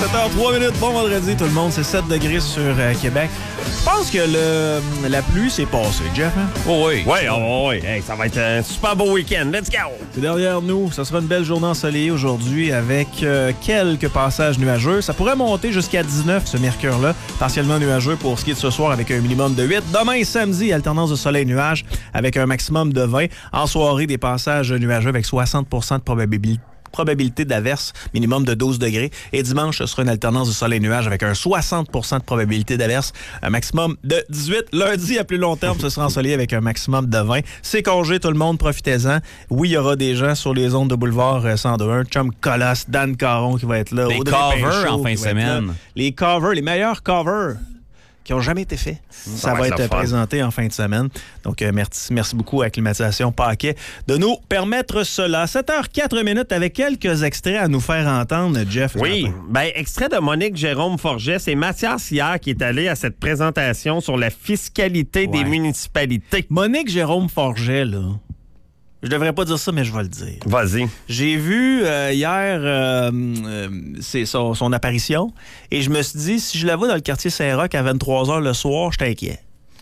7h03. Bon vendredi, tout le monde. C'est 7 degrés sur Québec. Je pense que la pluie s'est passée, Jeff. Hein? Oh oui. Oui. Hey, ça va être un super beau week-end. Let's go! C'est derrière nous. Ça sera une belle journée ensoleillée aujourd'hui avec quelques passages nuageux. Ça pourrait monter jusqu'à 19, ce mercure-là. Partiellement nuageux pour ce qui est de ce soir avec un minimum de 8. Demain, samedi, alternance de soleil-nuage avec un maximum de 20. En soirée, des passages nuageux avec 60 % de probabilité d'averse, minimum de 12 degrés. Et dimanche, ce sera une alternance de soleil-nuage avec un 60 % de probabilité d'averse, un maximum de 18. Lundi, à plus long terme, ce sera ensoleillé avec un maximum de 20. C'est congé, tout le monde, profitez-en. Oui, il y aura des gens sur les ondes de Boulevard 102.1. Chum Colosse, Dan Caron qui va être là. Les Audrey covers Pinchot en fin de semaine. Les covers, les meilleurs covers qui n'ont jamais été faits. Ça va être présenté en fin de semaine. Donc, merci beaucoup à Climatisation Paquet de nous permettre cela. 7h04 avec quelques extraits à nous faire entendre, Jeff. Oui, extrait de Monique Jérôme Forget. C'est Mathias hier qui est allé à cette présentation sur la fiscalité des municipalités. Monique Jérôme Forget, là. Je devrais pas dire ça, mais je vais le dire. Vas-y. J'ai vu hier c'est son apparition et je me suis dit, si je la vois dans le quartier Saint-Roch à 23h le soir, je suis inquiet.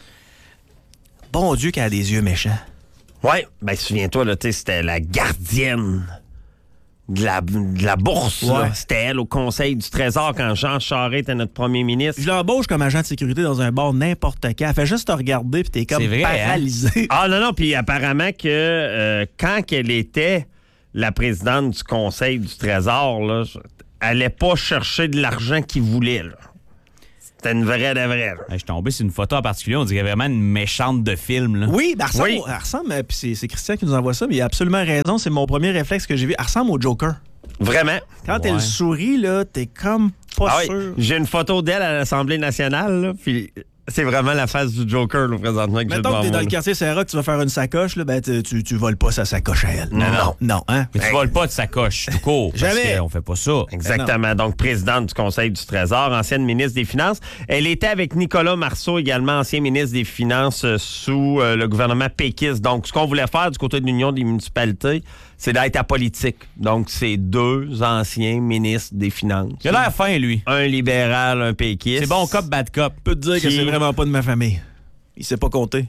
Bon Dieu qu'elle a des yeux méchants. Oui, souviens-toi, là, c'était la gardienne de la bourse. Ouais. C'était elle au Conseil du Trésor quand Jean Charest était notre premier ministre. Je l'embauche comme agent de sécurité dans un bar n'importe quand. Elle fait juste te regarder puis t'es comme paralysé. Hein? Ah non, puis apparemment que quand elle était la présidente du Conseil du Trésor, là, elle allait pas chercher de l'argent qu'il voulait. Là. C'était une vraie de vraie. Je suis tombé sur une photo en particulier. On dirait vraiment une méchante de film. Là. Oui, elle ressemble, puis c'est Christian qui nous envoie ça, mais il a absolument raison. C'est mon premier réflexe que j'ai vu. Elle ressemble au Joker. Vraiment? Quand elle sourit, là, t'es comme pas sûr. Oui. J'ai une photo d'elle à l'Assemblée nationale, là, puis c'est vraiment la face du Joker, là, présentement. Mettons que t'es dans le quartier Saint-Roch, tu vas faire une sacoche, là, tu voles pas sa sacoche à elle. Non, hein? Mais tu voles pas de sacoche, tout court. Jamais. On fait pas ça. Exactement. Donc, présidente du Conseil du Trésor, ancienne ministre des Finances. Elle était avec Nicolas Marceau, également ancien ministre des Finances sous le gouvernement péquiste. Donc, ce qu'on voulait faire du côté de l'Union des municipalités, c'est d'être apolitique. Donc, c'est deux anciens ministres des Finances. Il a l'air fin, lui. Un libéral, un péquiste. C'est bon cop, bad cop. Je peux te dire que c'est vraiment pas de ma famille. Il sait pas compter.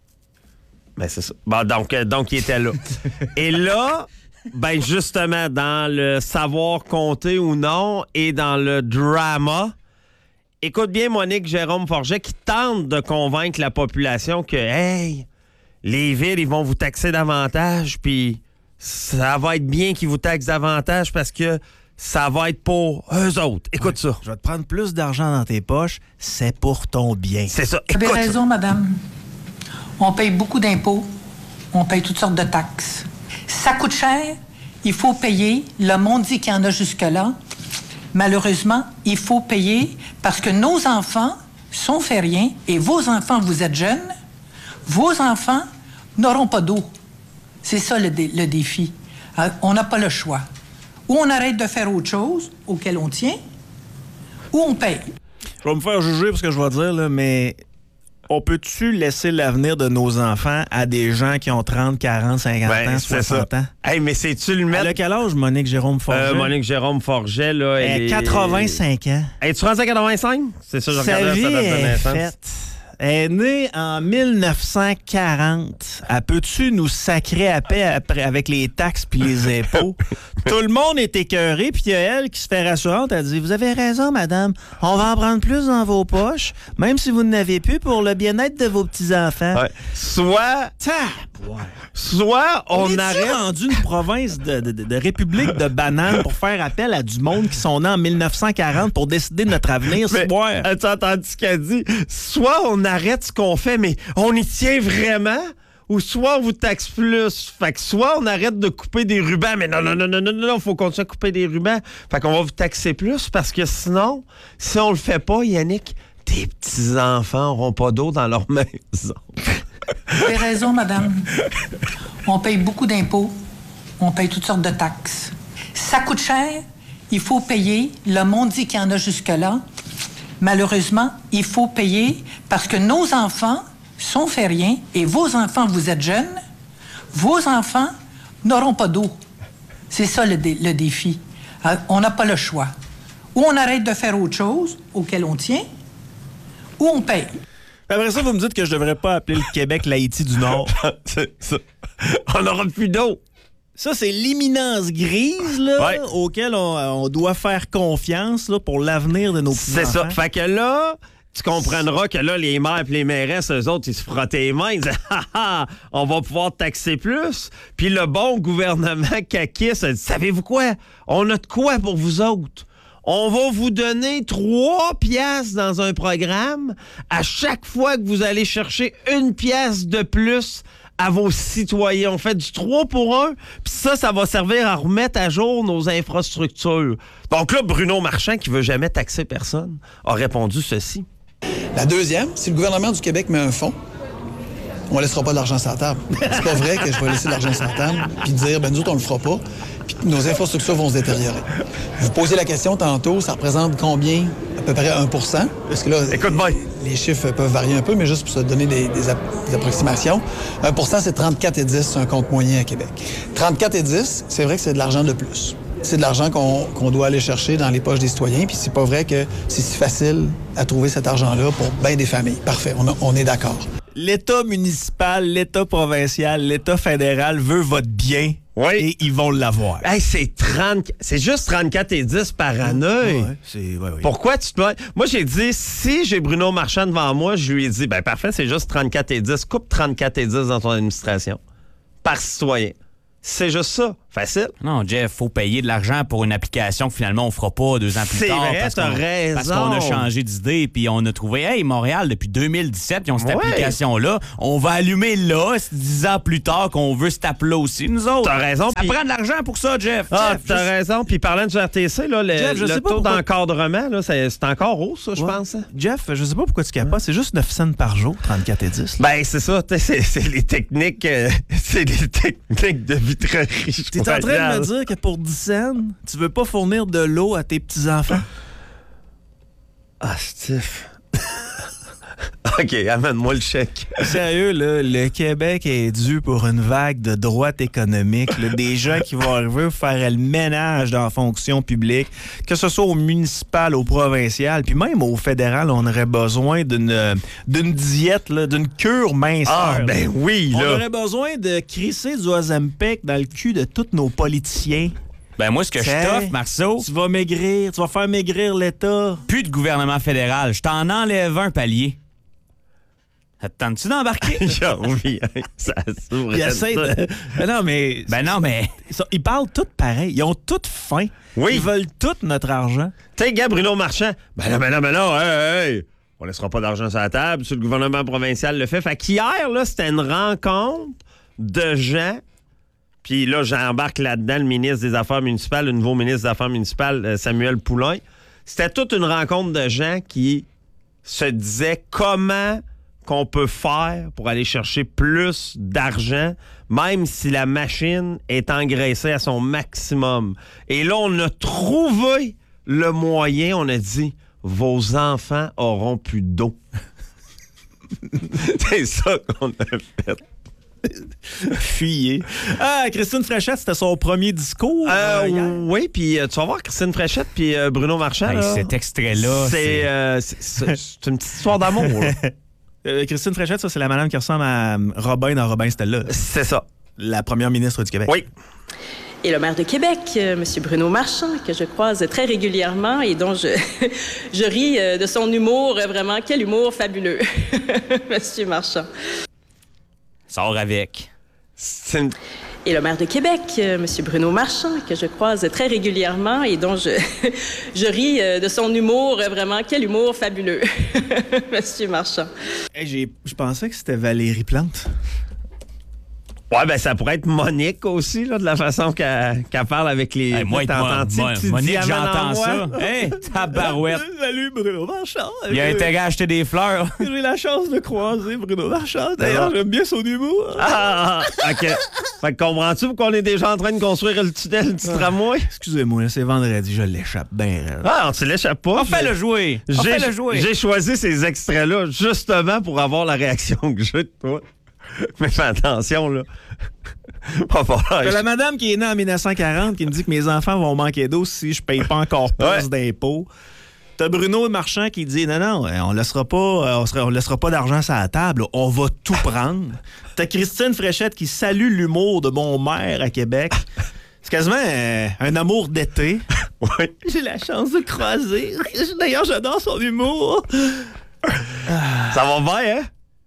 Ben, c'est ça. Bon, donc il était là. Et là, justement, dans le savoir compter ou non et dans le drama, écoute bien Monique Jérôme Forget qui tente de convaincre la population que, hey, les villes, ils vont vous taxer davantage, puis ça va être bien qu'ils vous taxent davantage parce que ça va être pour eux autres. Écoute ça. Je vais te prendre plus d'argent dans tes poches, c'est pour ton bien. C'est ça. Vous avez raison, madame. On paye beaucoup d'impôts. On paye toutes sortes de taxes. Ça coûte cher. Il faut payer. Le monde dit qu'il y en a jusque-là. Malheureusement, il faut payer parce que nos enfants sont fait rien et vos enfants, vous êtes jeunes, vos enfants n'auront pas d'eau. C'est ça le défi. On n'a pas le choix. Ou on arrête de faire autre chose auquel on tient, ou on paye. Je vais me faire juger pour ce que je vais dire, là, mais on peut-tu laisser l'avenir de nos enfants à des gens qui ont 30, 40, 50 ans, 60 ans? Hey, mais c'est-tu le mettre... Elle a quel âge, Monique Jérôme Forget? Monique Jérôme Forget, là... Elle a 85 ans. Es-tu rendu à 85? C'est ça, je regardais sa date de naissance. Elle est née en 1940. Elle peut-tu nous sacrer à paix avec les taxes puis les impôts? Tout le monde est écœuré, puis il y a elle qui se fait rassurante. Elle dit, vous avez raison, madame. On va en prendre plus dans vos poches, même si vous n'avez plus, pour le bien-être de vos petits-enfants. Ouais. Soit on arrête... rendu une province de république de bananes pour faire appel à du monde qui sont nés en 1940 pour décider de notre avenir. As-tu entendu ce qu'elle dit? Soit on arrête ce qu'on fait, mais on y tient vraiment, ou soit on vous taxe plus. Fait que soit on arrête de couper des rubans, mais non, faut continuer à couper des rubans. Fait qu'on va vous taxer plus, parce que sinon, si on le fait pas, Yannick, tes petits-enfants n'auront pas d'eau dans leur maison. Vous avez raison, madame. On paye beaucoup d'impôts. On paye toutes sortes de taxes. Ça coûte cher. Il faut payer. Le monde dit qu'il y en a jusque-là. Malheureusement, il faut payer parce que nos enfants sont fait rien et vos enfants, vous êtes jeunes, vos enfants n'auront pas d'eau. C'est ça le défi. On n'a pas le choix. Ou on arrête de faire autre chose auquel on tient, ou on paye. Après ça, vous me dites que je devrais pas appeler le Québec l'Haïti du Nord. C'est ça. On n'aura plus d'eau. Ça, c'est l'imminence grise là, Ouais. auquel on doit faire confiance là, pour l'avenir de nos petits-enfants. C'est ça. Fait que là, tu comprendras que là, les maires et les mairesses, eux autres, ils se frottaient les mains. Ils disaient, on va pouvoir taxer plus. Puis le bon gouvernement caquiste a dit, savez-vous quoi? On a de quoi pour vous autres? On va vous donner 3 piastres dans un programme à chaque fois que vous allez chercher 1 pièce de plus à vos citoyens. On fait du 3 pour 1, puis ça va servir à remettre à jour nos infrastructures. Donc là, Bruno Marchand, qui veut jamais taxer personne, a répondu ceci. La deuxième, si le gouvernement du Québec met un fonds, on ne laissera pas de l'argent sur la table. C'est pas vrai que je vais laisser de l'argent sur la table puis dire, nous autres, on le fera pas, puis nos infrastructures vont se détériorer. Vous posez la question tantôt, ça représente combien? À peu près 1 parce que là, Écoute bien. les chiffres peuvent varier un peu, mais juste pour se donner des approximations. 1 c'est 34,10, c'est un compte moyen à Québec. 34,10, c'est vrai que c'est de l'argent de plus. C'est de l'argent qu'on doit aller chercher dans les poches des citoyens, puis c'est pas vrai que c'est si facile à trouver cet argent-là pour bien des familles. Parfait, on est d'accord. L'État municipal, l'État provincial, l'État fédéral veut votre bien. Oui. Et ils vont l'avoir. Hey, c'est juste 34,10 par année. Ouais. Pourquoi tu te... Moi, j'ai dit, si j'ai Bruno Marchand devant moi, je lui ai dit, parfait, c'est juste 34,10. Coupe 34,10 dans ton administration. Par citoyen. C'est juste ça. Facile. Non, Jeff, faut payer de l'argent pour une application que finalement on fera pas 2 ans plus C'est tard. vrai, parce t'as raison. Parce qu'on a changé d'idée puis on a trouvé, hey, Montréal, depuis 2017, ils ont cette application-là. On va allumer là, c'est 10 ans plus tard qu'on veut cette app-là aussi, nous autres. T'as raison. Ça prend de l'argent pour ça, Jeff. Ah, Jeff, t'as raison. Puis parlant du RTC, là, Jeff, je le sais pas taux pourquoi- d'encadrement, là, c'est encore haut, ça, je pense. Hein? Jeff, je sais pas pourquoi tu capotes, c'est juste 9 cents par jour, 34,10. Ben, c'est ça. C'est les techniques c'est les techniques de vitrerie. T'es en train de me dire que pour 10 cents, tu veux pas fournir de l'eau à tes petits-enfants? Ah, Steve. OK, amène-moi le chèque. Sérieux, là, le Québec est dû pour une vague de droite économique. Là, des gens qui vont arriver faire le ménage dans la fonction publique, que ce soit au municipal, au provincial, puis même au fédéral, on aurait besoin d'une diète, là, d'une cure minceur. Ah, ben oui, On là. aurait besoin de crisser du Ozempic dans le cul de tous nos politiciens. Ben moi, ce que je Tiens, t'offre, Marceau, Tu vas maigrir, tu vas faire maigrir l'État. plus de gouvernement fédéral. Je t'en enlève un palier. Ça te tente-tu d'embarquer? Oui, ça s'ouvre. Ils essayent de... Mais non, mais... Ils parlent tous pareil. Ils ont tous faim. Oui. Ils veulent tout notre argent. Tu sais, gars, Bruno Marchand, ben non, hey, on laissera pas d'argent sur la table, si le gouvernement provincial le fait. Fait qu'hier, là, c'était une rencontre de gens, puis là, j'embarque là-dedans le ministre des Affaires municipales, le nouveau ministre des Affaires municipales, Samuel Poulain. C'était toute une rencontre de gens qui se disaient comment qu'on peut faire pour aller chercher plus d'argent, même si la machine est engraissée à son maximum. Et là, on a trouvé le moyen, on a dit, vos enfants auront plus d'eau. C'est ça qu'on a fait. Fuyez. Ah, Christine Fréchette, c'était son premier discours. hier. Oui, puis tu vas voir Christine Fréchette puis Bruno Marchand. Hey, là, cet extrait-là, c'est une petite histoire d'amour. là. Christine Fréchette, ça, c'est la madame qui ressemble à Robin dans Robin Stella. C'est ça. La première ministre du Québec. Oui. Et le maire de Québec, M. Bruno Marchand, que je croise très régulièrement et dont je ris de son humour, vraiment, quel humour fabuleux, M. Marchand. sors avec. Et le maire de Québec, M. Bruno Marchand, que je croise très régulièrement et dont je ris de son humour, vraiment, quel humour fabuleux, M. Marchand. Hey, je pensais que c'était Valérie Plante. Ouais, ben ça pourrait être Monique aussi, là, de la façon qu'elle parle avec les... Hey, Monique, j'entends ça. Hey, tabarouette. Salut, Bruno Marchand. Il a intérêt à acheter des fleurs. J'ai la chance de croiser Bruno Marchand. D'ailleurs, j'aime bien son humour. OK. Fait que comprends-tu pourquoi on est déjà en train de construire le tunnel du tramway? Excusez-moi, là, c'est vendredi, je l'échappe bien. Ah, on te l'échappe pas. On fait le jouer. J'ai choisi ces extraits-là justement pour avoir la réaction que j'ai de toi. Mais fais attention, là. Pas fort. T'as la madame qui est née en 1940 qui me dit que mes enfants vont manquer d'eau si je paye pas encore plus d'impôts. T'as Bruno Marchand qui dit non, on laissera pas d'argent sur la table, on va tout prendre. T'as Christine Fréchette qui salue l'humour de mon maire à Québec. C'est quasiment un amour d'été. Oui. J'ai la chance de le croiser. D'ailleurs, j'adore son humour. Ça va bien, hein?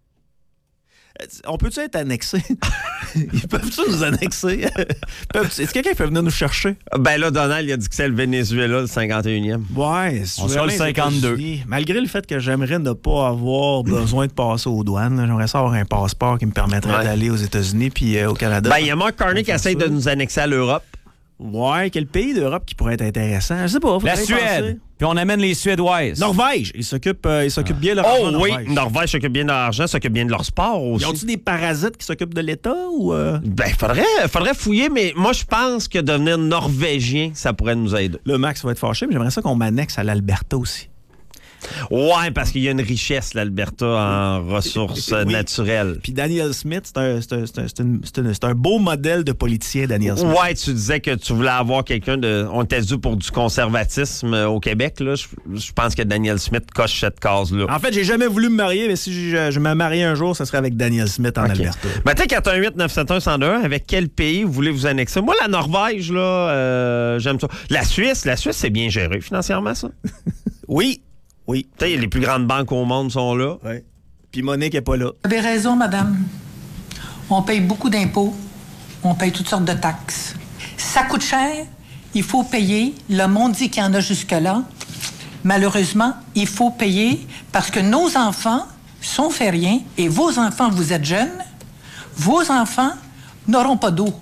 On peut-tu être annexé? Ils peuvent-tu nous annexer? Est-ce que quelqu'un peut venir nous chercher? Ben là, Donald, il a dit que c'est le Venezuela, le 51e. Ouais, on sera le 52. Malgré le fait que j'aimerais ne pas avoir besoin de passer aux douanes, j'aimerais ça avoir un passeport qui me permettrait d'aller aux États-Unis puis au Canada. Ben, il y a Mark Carney qui essaye de nous annexer à l'Europe. Ouais, quel pays d'Europe qui pourrait être intéressant? Je sais pas. La Suède. Puis on amène les Suédoises. Norvège. Ils s'occupent bien de leur argent. Oh oui, Norvège s'occupe bien de leur argent, s'occupe bien de leur sport aussi. Ils ont-ils des parasites qui s'occupent de l'État ou... Ben, faudrait fouiller, mais moi, je pense que devenir norvégien, ça pourrait nous aider. Le Max va être fâché, mais j'aimerais ça qu'on m'annexe à l'Alberta aussi. Ouais, parce qu'il y a une richesse, l'Alberta, en ressources naturelles. Puis Daniel Smith, c'est un beau modèle de politicien, Daniel Smith. Ouais, tu disais que tu voulais avoir quelqu'un de... On était dû pour du conservatisme au Québec, là. Je pense que Daniel Smith coche cette case-là. En fait, j'ai jamais voulu me marier, mais si je me mariais un jour, ce serait avec Daniel Smith en Alberta. Ben, t'es 418-971-1021, avec quel pays vous voulez vous annexer? Moi, la Norvège, là, j'aime ça. La Suisse, c'est bien géré financièrement, ça? Oui. Oui. Tu sais, les plus grandes banques au monde sont là. Oui. Puis Monique n'est pas là. Vous avez raison, madame. On paye beaucoup d'impôts. On paye toutes sortes de taxes. Ça coûte cher. Il faut payer. Le monde dit qu'il y en a jusque-là. Malheureusement, il faut payer parce que nos enfants sont fait rien et vos enfants, vous êtes jeunes, vos enfants n'auront pas d'eau.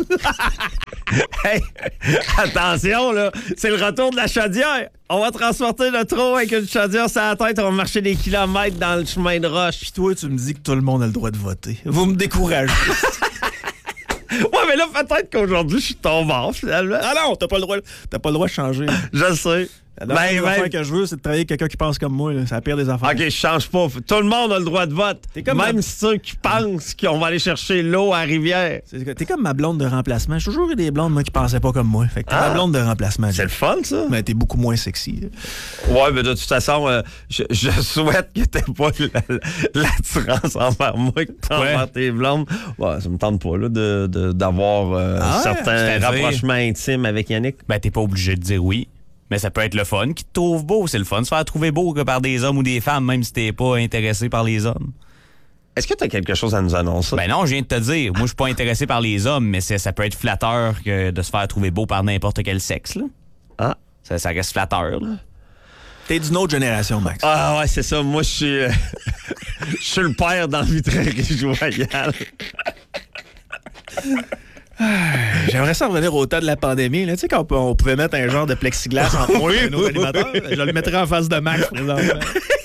Hey, attention, là, c'est le retour de la chaudière. On va transporter le trou avec une chaudière sur la tête, on va marcher des kilomètres dans le chemin de roche. Puis toi, tu me dis que tout le monde a le droit de voter. Vous me découragez. Ouais, mais là, peut-être qu'aujourd'hui, je suis tombé finalement. Ah non, t'as pas le droit de changer. Je le sais. La dernière affaire que je veux, c'est de travailler avec quelqu'un qui pense comme moi. Là. C'est la pire des affaires. OK, je change pas. Tout le monde a le droit de vote. Même ceux qui pensent qu'on va aller chercher l'eau à la rivière. T'es comme ma blonde de remplacement. J'ai toujours eu des blondes, moi, qui pensaient pas comme moi. Fait que t'es ma blonde de remplacement. C'est le fun, ça. Mais t'es beaucoup moins sexy. Là. Ouais, mais de toute façon, je souhaite que t'aies pas l'attirance envers moi que envers tes blondes. Ouais, ça me tente pas, là, d'avoir certains rapprochements intimes avec Yannick. Ben, t'es pas obligé de dire oui. Mais ça peut être le fun qui te trouve beau. C'est le fun de se faire trouver beau que par des hommes ou des femmes, même si t'es pas intéressé par les hommes. Est-ce que tu as quelque chose à nous annoncer? Ben non, je viens de te dire. Moi, je suis pas intéressé par les hommes, mais ça peut être flatteur que de se faire trouver beau par n'importe quel sexe. Là. Ah. Ça reste flatteur. Là. T'es d'une autre génération, Max. Ah ouais, c'est ça. Moi, je suis je suis le père d'Envie-Très-Riche Royale. J'aimerais ça revenir au temps de la pandémie. Tu sais, quand on pouvait mettre un genre de plexiglas en moi et nos animateurs, je le mettrais en face de Max, présentement.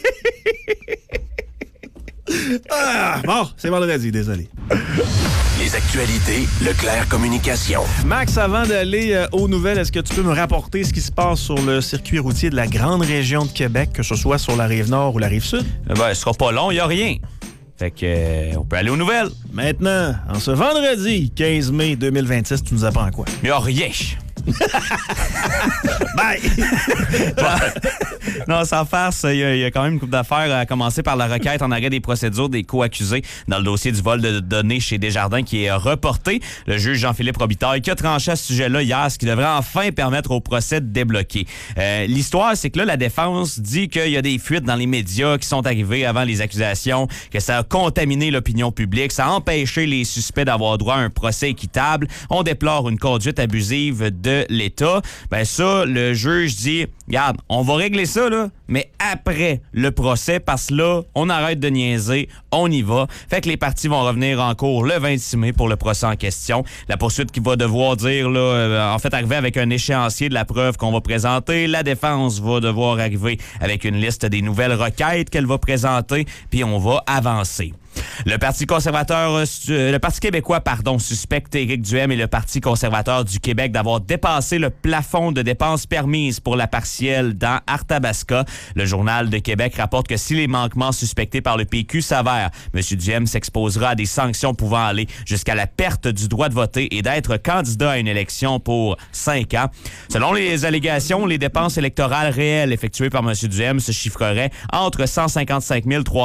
Bon, c'est vendredi, désolé. Les actualités, Leclerc Communication. Max, avant d'aller aux nouvelles, est-ce que tu peux me rapporter ce qui se passe sur le circuit routier de la grande région de Québec, que ce soit sur la Rive-Nord ou la Rive-Sud? Ben, ce sera pas long, il n'y a rien. Fait que, on peut aller aux nouvelles. Maintenant, en ce vendredi 15 mai 2026, tu nous apprends quoi? Il n'y a rien. Bye! Non, sans farce, il y a quand même une couple d'affaires, à commencer par la requête en arrêt des procédures des co-accusés dans le dossier du vol de données chez Desjardins qui est reporté. Le juge Jean-Philippe Robitaille qui a tranché à ce sujet-là hier, ce qui devrait enfin permettre au procès de débloquer. L'histoire, c'est que là, la défense dit qu'il y a des fuites dans les médias qui sont arrivées avant les accusations, que ça a contaminé l'opinion publique, ça a empêché les suspects d'avoir droit à un procès équitable. On déplore une conduite abusive de l'État. Ben ça, le juge dit, regarde, on va régler ça, là, mais après le procès, parce que là, on arrête de niaiser, on y va. Fait que les parties vont revenir en cours le 26 mai pour le procès en question. La poursuite qui va devoir dire, là, en fait, arriver avec un échéancier de la preuve qu'on va présenter. La défense va devoir arriver avec une liste des nouvelles requêtes qu'elle va présenter, puis on va avancer. Le Parti québécois, suspecte Éric Duhem et le Parti conservateur du Québec d'avoir dépassé le plafond de dépenses permises pour la partielle dans Arthabasca. Le Journal de Québec rapporte que si les manquements suspectés par le PQ s'avèrent, M. Duhem s'exposera à des sanctions pouvant aller jusqu'à la perte du droit de voter et d'être candidat à une élection pour 5 ans. Selon les allégations, les dépenses électorales réelles effectuées par M. Duhem se chiffreraient entre 155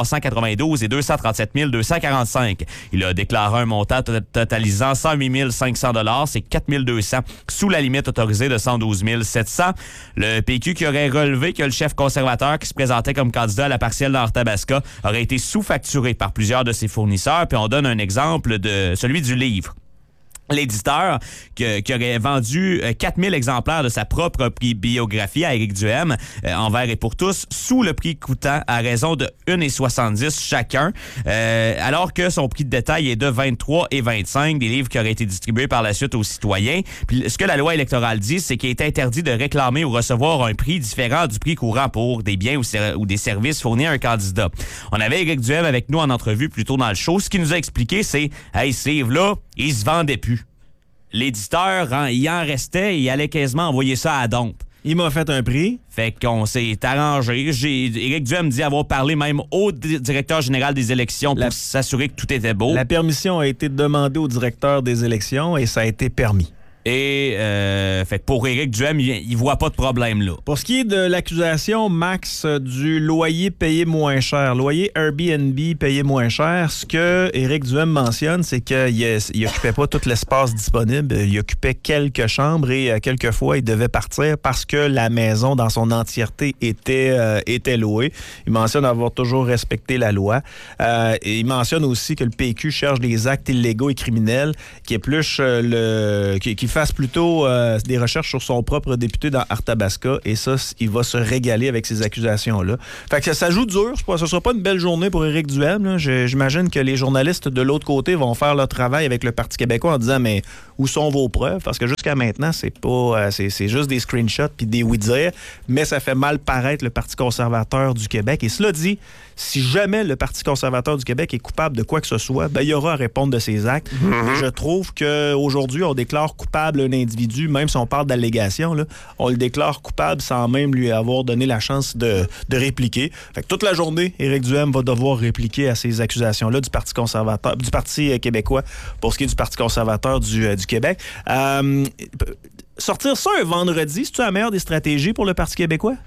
392 et 237 245. Il a déclaré un montant totalisant 108 500 $, c'est 4 200 sous la limite autorisée de 112 700. Le PQ qui aurait relevé que le chef conservateur qui se présentait comme candidat à la partielle d'Arthabasca aurait été sous-facturé par plusieurs de ses fournisseurs. Puis on donne un exemple de celui du livre. L'éditeur qui aurait vendu 4000 exemplaires de sa propre biographie à Éric Duhem, Envers et pour tous, sous le prix coûtant à raison de 1,70 chacun, alors que son prix de détail est de 23,25, des livres qui auraient été distribués par la suite aux citoyens. Puis ce que la loi électorale dit, c'est qu'il est interdit de réclamer ou recevoir un prix différent du prix courant pour des biens ou des services fournis à un candidat. On avait Éric Duhem avec nous en entrevue plus tôt dans le show. Ce qu'il nous a expliqué, c'est « Hey, ces livres-là, ils se vendaient plus. » L'éditeur, il en restait et il allait quasiment envoyer ça à Dompe. Il m'a fait un prix. Fait qu'on s'est arrangé. Éric Duhem me dit avoir parlé même au directeur général des élections pour s'assurer que tout était beau. La permission a été demandée au directeur des élections et ça a été permis. Et fait que pour Éric Duhem, il voit pas de problème là. Pour ce qui est de l'accusation, Max, du loyer payé moins cher, loyer Airbnb payé moins cher, ce que Éric Duhem mentionne, c'est qu'il occupait pas tout l'espace disponible, il occupait quelques chambres et quelquefois il devait partir parce que la maison dans son entièreté était louée. Il mentionne avoir toujours respecté la loi. Et il mentionne aussi que le PQ cherche des actes illégaux et criminels, qui épluche qui fasse plutôt des recherches sur son propre député dans Arthabasca. Et ça, il va se régaler avec ces accusations-là. Fait que ça joue dur. Ce sera pas une belle journée pour Éric Duhem, là. J'imagine que les journalistes de l'autre côté vont faire leur travail avec le Parti québécois en disant, mais où sont vos preuves? Parce que jusqu'à maintenant, c'est pas, c'est juste des screenshots puis des oui-dire. Mais ça fait mal paraître le Parti conservateur du Québec. Et cela dit, si jamais le Parti conservateur du Québec est coupable de quoi que ce soit, ben, il y aura à répondre de ses actes. Je trouve qu'aujourd'hui, on déclare coupable un individu, même si on parle d'allégation, là, on le déclare coupable sans même lui avoir donné la chance de répliquer. Fait que toute la journée, Éric Duhem va devoir répliquer à ces accusations-là du Parti conservateur, du Parti québécois, pour ce qui est du Parti conservateur du Québec. Sortir ça un vendredi, c'est-tu la meilleure des stratégies pour le Parti québécois?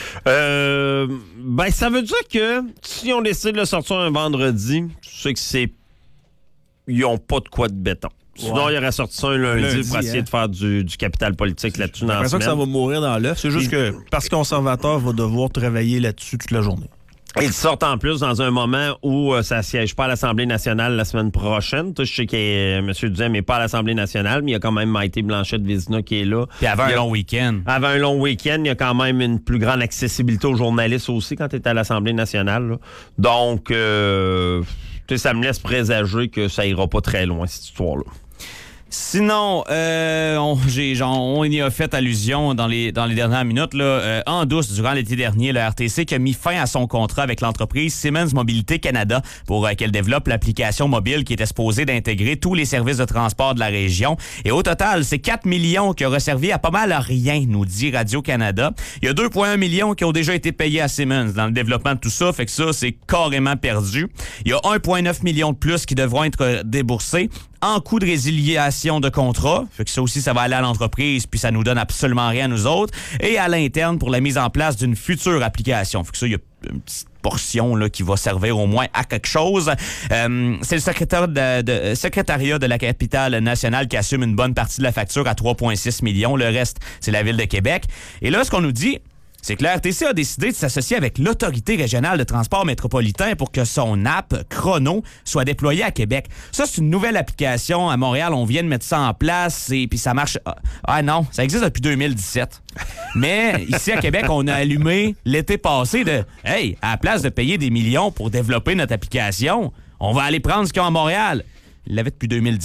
Ben, ça veut dire que si on décide de le sortir un vendredi, c'est que ils n'ont pas de quoi de béton. Sinon, il aurait sorti ça un lundi pour essayer de faire du capital politique là-dessus dans la semaine. J'ai l'impression que ça va mourir dans l'œuf. C'est juste que le Parti conservateur va devoir travailler là-dessus toute la journée. Ils sortent en plus dans un moment où ça ne siège pas à l'Assemblée nationale la semaine prochaine. Je sais que M. Duhem n'est pas à l'Assemblée nationale, mais il y a quand même Maïté Blanchette-Vézina qui est là. Puis avant un long week-end. Avant un long week-end, il y a quand même une plus grande accessibilité aux journalistes aussi quand tu es à l'Assemblée nationale, là. Donc, ça me laisse présager que ça ira pas très loin, cette histoire-là. Sinon, on y a fait allusion dans les dernières minutes. Là, en douce, durant l'été dernier, le RTC qui a mis fin à son contrat avec l'entreprise Siemens Mobilité Canada pour qu'elle développe l'application mobile qui était supposée d'intégrer tous les services de transport de la région. Et au total, c'est 4 millions qui auraient servi à pas mal à rien, nous dit Radio-Canada. Il y a 2,1 millions qui ont déjà été payés à Siemens dans le développement de tout ça, fait que ça, c'est carrément perdu. Il y a 1,9 million de plus qui devront être déboursés en coût de résiliation de contrat. Fait que ça aussi, ça va aller à l'entreprise, puis ça nous donne absolument rien à nous autres. Et à l'interne pour la mise en place d'une future application. Fait que ça, il y a une petite portion là, qui va servir au moins à quelque chose. C'est le secrétariat de la capitale nationale qui assume une bonne partie de la facture à 3,6 millions. Le reste, c'est la Ville de Québec. Et là, ce qu'on nous dit, c'est que la RTC a décidé de s'associer avec l'Autorité régionale de transport métropolitain pour que son app Chrono soit déployée à Québec. Ça, c'est une nouvelle application. À Montréal, on vient de mettre ça en place et puis ça marche. Ah non, ça existe depuis 2017. Mais ici, à Québec, on a allumé l'été passé de « Hey, à la place de payer des millions pour développer notre application, on va aller prendre ce qu'il y a à Montréal. » Il l'avait depuis 2017.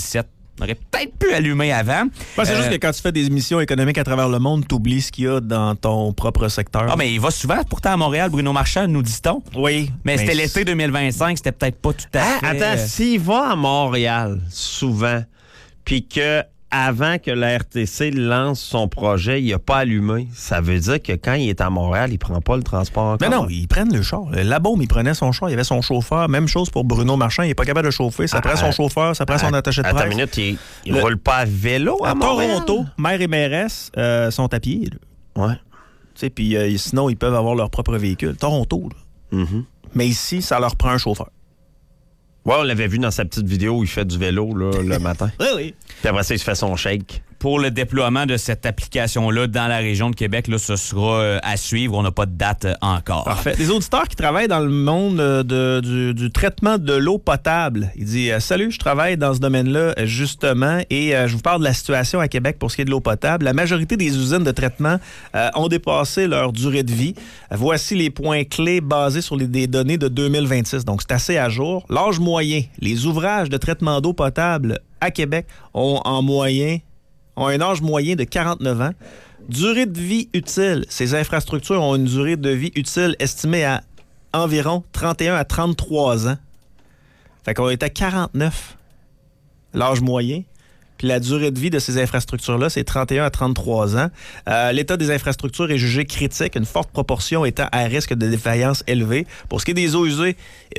On aurait peut-être pu allumer avant. C'est juste que quand tu fais des émissions économiques à travers le monde, tu oublies ce qu'il y a dans ton propre secteur. Ah, mais il va souvent pourtant à Montréal, Bruno Marchand, nous dit-on. Oui. Mais c'était l'été 2025, c'était peut-être pas tout à fait... Attends, s'il va à Montréal souvent, puis que avant que la RTC lance son projet, il n'a pas allumé, ça veut dire que quand il est à Montréal, il prend pas le transport encore. Mais non, ils prennent le char. La Baume, il prenait son char, il avait son chauffeur. Même chose pour Bruno Marchand, il n'est pas capable de chauffer. Ça prend son chauffeur, ça prend son attaché de presse. Attends une minute, il roule pas à vélo à Montréal? Toronto, maire et mairesse sont à pied. Là. Ouais. Tu sais, puis sinon, ils peuvent avoir leur propre véhicule. Toronto, là. Mm-hmm. Mais ici, ça leur prend un chauffeur. Ouais, on l'avait vu dans sa petite vidéo où il fait du vélo là, le matin. Oui. Puis après ça, il se fait son shake. Pour le déploiement de cette application-là dans la région de Québec, là, ce sera à suivre. On n'a pas de date encore. Parfait. Les auditeurs qui travaillent dans le monde du traitement de l'eau potable. Il dit « Salut, je travaille dans ce domaine-là, justement, et je vous parle de la situation à Québec pour ce qui est de l'eau potable. La majorité des usines de traitement ont dépassé leur durée de vie. Voici les points clés basés sur des données de 2026. Donc, c'est assez à jour. L'âge moyen. Les ouvrages de traitement d'eau potable à Québec ont un âge moyen de 49 ans. Durée de vie utile. Ces infrastructures ont une durée de vie utile estimée à environ 31 à 33 ans. Fait qu'on est à 49, l'âge moyen. Puis la durée de vie de ces infrastructures-là, c'est 31 à 33 ans. L'état des infrastructures est jugé critique, une forte proportion étant à risque de défaillance élevée. Pour ce qui est des eaux usées,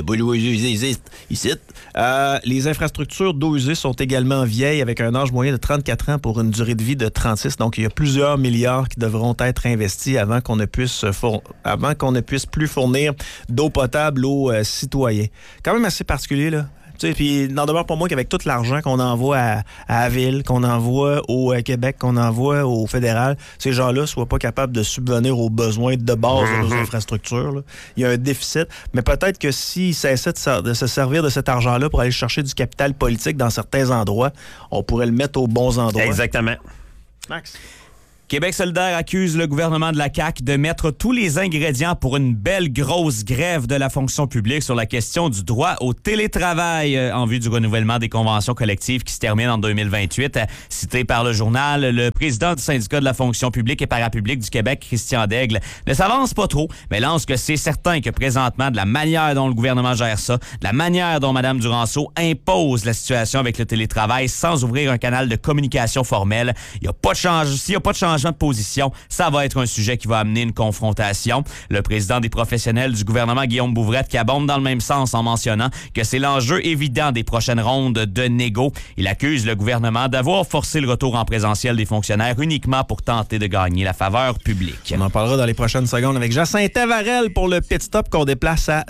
les infrastructures d'eau usée sont également vieilles avec un âge moyen de 34 ans pour une durée de vie de 36. Donc, il y a plusieurs milliards qui devront être investis avant qu'on ne puisse plus fournir d'eau potable aux citoyens. Quand même assez particulier, là. Puis, n'en demeure pas moins qu'avec tout l'argent qu'on envoie à la ville, qu'on envoie au Québec, qu'on envoie au fédéral, ces gens-là ne soient pas capables de subvenir aux besoins de base de nos infrastructures. Là. Il y a un déficit. Mais peut-être que s'ils cessaient de se servir de cet argent-là pour aller chercher du capital politique dans certains endroits, on pourrait le mettre aux bons endroits. Exactement. Max? Québec solidaire accuse le gouvernement de la CAQ de mettre tous les ingrédients pour une belle grosse grève de la fonction publique sur la question du droit au télétravail en vue du renouvellement des conventions collectives qui se terminent en 2028. Cité par le journal, le président du syndicat de la fonction publique et parapublique du Québec, Christian Daigle, ne s'avance pas trop, mais lance que c'est certain que présentement, de la manière dont le gouvernement gère ça, de la manière dont Mme Duranceau impose la situation avec le télétravail sans ouvrir un canal de communication formel, s'il n'y a pas de changement de position, ça va être un sujet qui va amener une confrontation. Le président des professionnels du gouvernement, Guillaume Bouvrette, qui abonde dans le même sens en mentionnant que c'est l'enjeu évident des prochaines rondes de négo. Il accuse le gouvernement d'avoir forcé le retour en présentiel des fonctionnaires uniquement pour tenter de gagner la faveur publique. On en parlera dans les prochaines secondes avec Jacinthe Varel pour le pit stop qu'on déplace à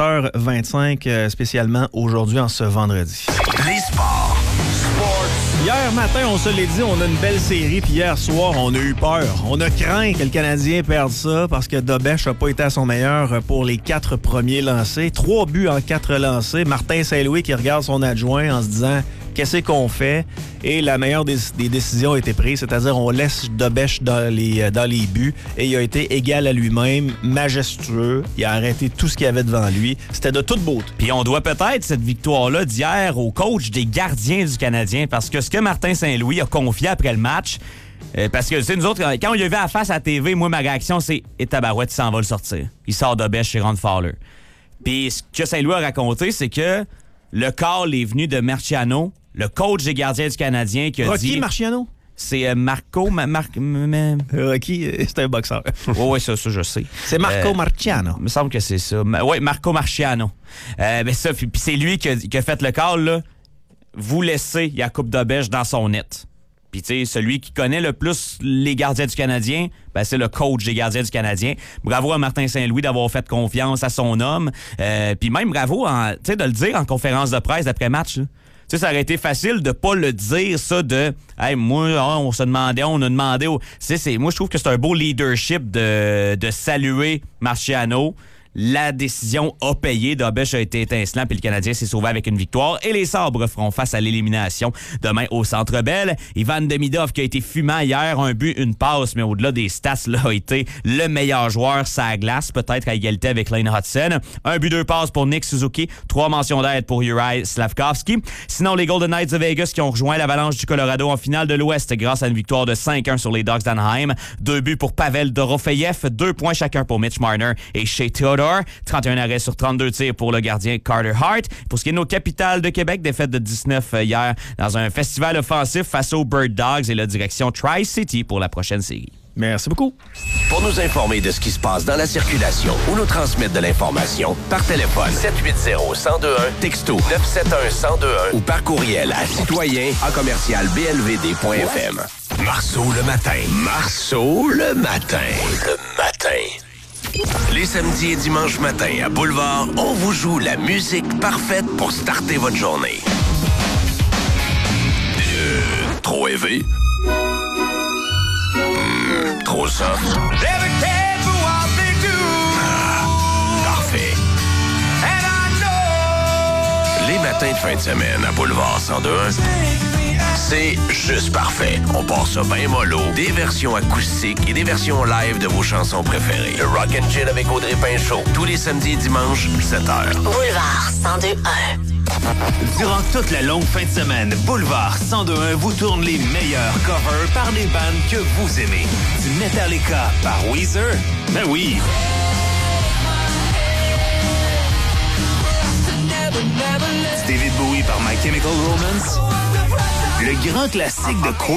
7h25, spécialement aujourd'hui en ce vendredi. Les sports. Hier matin, on se l'est dit, on a une belle série, puis hier soir, on a eu peur. On a craint que le Canadien perde ça parce que Dobèche n'a pas été à son meilleur pour les 4 premiers lancés. 3 buts en 4 lancés. Martin Saint-Louis qui regarde son adjoint en se disant « Qu'est-ce qu'on fait? » Et la meilleure des décisions a été prise, c'est-à-dire on laisse Dobèche dans les buts et il a été égal à lui-même, majestueux. Il a arrêté tout ce qu'il y avait devant lui. C'était de toute beauté. Puis on doit peut-être cette victoire-là d'hier au coach des gardiens du Canadien parce que ce que Martin Saint-Louis a confié après le match, parce que, tu sais, nous autres, quand on lui a vu à la face à la TV, moi, ma réaction, c'est « Et tabarouette, il s'en va le sortir. » Il sort Dobèche chez Ron Fowler. Puis ce que Saint-Louis a raconté, c'est que le call est venu de Marciano, le coach des gardiens du Canadien, qui a dit... Rocky Marciano? C'est Marco... Rocky, c'est un boxeur. Oui, ça, je sais. C'est Marco Marciano. Il me semble que c'est ça. Oui, Marco Marciano. Ben ça, puis c'est lui qui a fait le call, là. Vous laissez Jakub Dobèche dans son net. Puis, tu sais, celui qui connaît le plus les gardiens du Canadien, ben, c'est le coach des gardiens du Canadien. Bravo à Martin Saint-Louis d'avoir fait confiance à son homme. Puis même bravo de le dire en conférence de presse d'après-match. Tu sais, ça aurait été facile de pas le dire, ça, de « Hey, moi, on a demandé... » Moi, je trouve que c'est un beau leadership de saluer Marciano, La décision a payé. Dobeš a été étincelant puis le Canadien s'est sauvé avec une victoire. Et les Sabres feront face à l'élimination demain au Centre Bell. Ivan Demidov qui a été fumant hier, un but, une passe, mais au-delà des stats, là, a été le meilleur joueur sur la glace, peut-être à égalité avec Lane Hudson. Un but, 2 passes pour Nick Suzuki, 3 mentions d'aide pour Juraj Slavkovski. Sinon, les Golden Knights de Vegas qui ont rejoint l'Avalanche du Colorado en finale de l'Ouest grâce à une victoire de 5-1 sur les Ducks d'Anaheim. 2 buts pour Pavel Dorofeyev, 2 points chacun pour Mitch Marner et Shea Theodore. 31 arrêts sur 32 tirs pour le gardien Carter Hart. Pour ce qui est de nos capitales de Québec, défaite de 19 hier dans un festival offensif face aux Bird Dogs et la direction Tri-City pour la prochaine série. Merci beaucoup. Pour nous informer de ce qui se passe dans la circulation ou nous transmettre de l'information, par téléphone 780-1021, texto 971-1021 ou par courriel à citoyen@blvd.fm. Marceau le matin. Marceau le matin. Le matin. Les samedis et dimanches matins à Boulevard, on vous joue la musique parfaite pour starter votre journée. Trop élevé? Trop soft? Parfait. Les matins de fin de semaine à Boulevard 102.1, c'est juste parfait. On part ça bien mollo, des versions acoustiques et des versions live de vos chansons préférées. Le Rock and Chill avec Audrey Pinchot, tous les samedis et dimanches, 7h. Boulevard 102.1. Durant toute la longue fin de semaine, Boulevard 102.1 vous tourne les meilleurs covers par les bandes que vous aimez. Du Metallica par Weezer? Ben oui! Du David Bowie par My Chemical Romance? Le grand classique de Queen